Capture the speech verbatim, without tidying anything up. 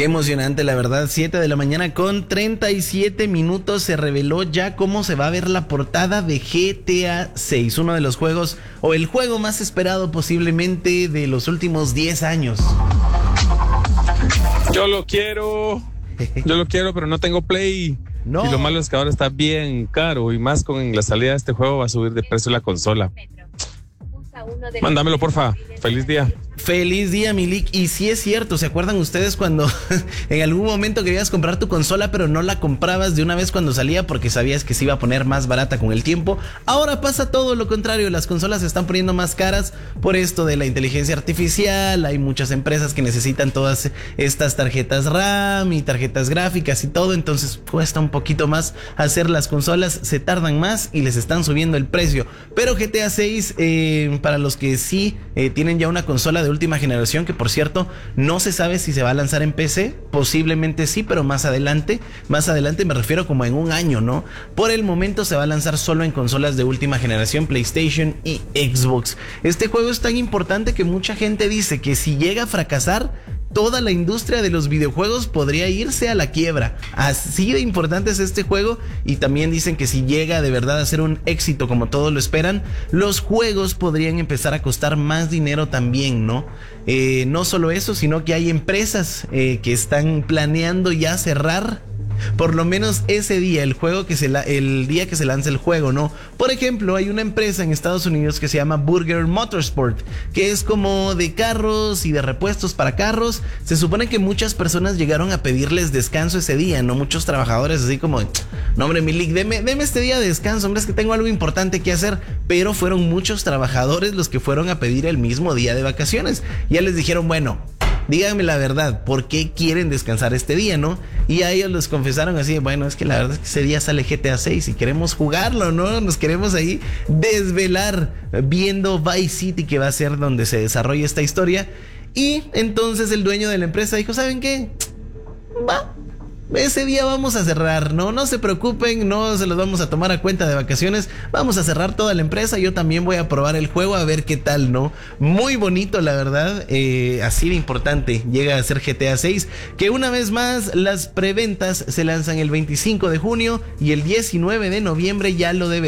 Qué emocionante, la verdad. Siete de la mañana con treinta y siete minutos. Se reveló ya cómo se va a ver la portada de G T A seis, uno de los juegos, o el juego más esperado posiblemente de los últimos diez años. Yo lo quiero, yo lo quiero, pero no tengo Play. No. Y lo malo es que ahora está bien caro, y más con la salida de este juego va a subir de precio la consola. Mándamelo, porfa. Feliz día. Feliz día, Milik. Y sí es cierto, ¿se acuerdan ustedes cuando en algún momento querías comprar tu consola pero no la comprabas de una vez cuando salía porque sabías que se iba a poner más barata con el tiempo? Ahora pasa todo lo contrario, las consolas se están poniendo más caras por esto de la inteligencia artificial. Hay muchas empresas que necesitan todas estas tarjetas RAM y tarjetas gráficas y todo, entonces cuesta un poquito más hacer las consolas, se tardan más y les están subiendo el precio. Pero G T A seis, eh, para los que sí eh, tienen ya una consola de última generación, que por cierto no se sabe si se va a lanzar en P C, posiblemente sí, pero más adelante, más adelante me refiero como en un año, ¿no? Por el momento se va a lanzar solo en consolas de última generación, PlayStation y Xbox. Este juego es tan importante que mucha gente dice que si llega a fracasar, toda la industria de los videojuegos podría irse a la quiebra. Así de importante es este juego. Y también dicen que si llega de verdad a ser un éxito como todos lo esperan, los juegos podrían empezar a costar más dinero también, ¿no? Eh, no solo eso, sino que hay empresas eh, que están planeando ya cerrar por lo menos ese día, el juego que se la, el día que se lance el juego, ¿no? Por ejemplo, hay una empresa en Estados Unidos que se llama Burger Motorsport, que es como de carros y de repuestos para carros. Se supone que muchas personas llegaron a pedirles descanso ese día, ¿no? Muchos trabajadores así como, no hombre, Milik, deme, deme este día de descanso, hombre, es que tengo algo importante que hacer. Pero fueron muchos trabajadores los que fueron a pedir el mismo día de vacaciones. Ya les dijeron, bueno, díganme la verdad, ¿por qué quieren descansar este día, no? Y a ellos les confesaron así, bueno, es que la verdad es que ese día sale G T A seis y queremos jugarlo, ¿no? Nos queremos ahí desvelar viendo Vice City, que va a ser donde se desarrolla esta historia. Y entonces el dueño de la empresa dijo, ¿saben qué? Va, ese día vamos a cerrar, no, no se preocupen, no se los vamos a tomar a cuenta de vacaciones, vamos a cerrar toda la empresa. Yo también voy a probar el juego a ver qué tal, ¿no? Muy bonito, la verdad, eh, así de importante llega a ser G T A seis, que una vez más las preventas se lanzan el veinticinco de junio y el diecinueve de noviembre ya lo debe